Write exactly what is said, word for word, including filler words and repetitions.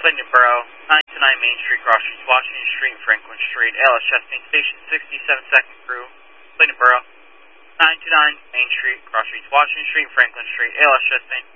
Clinton Borough, nine to nine Main Street, Cross Streets, Washington Street, Franklin Street, A L S Chastain Station, sixty-seven second crew, Clinton Borough, nine to nine Main Street, Cross Streets, Washington Street, Franklin Street, A L S Chastain.